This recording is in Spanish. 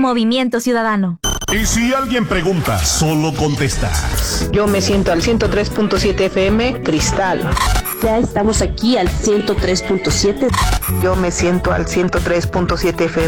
Movimiento Ciudadano. Y si alguien pregunta, solo contestas. Yo me siento al 103.7 FM Cristal. Ya estamos aquí al 103.7. Yo me siento al 103.7 FM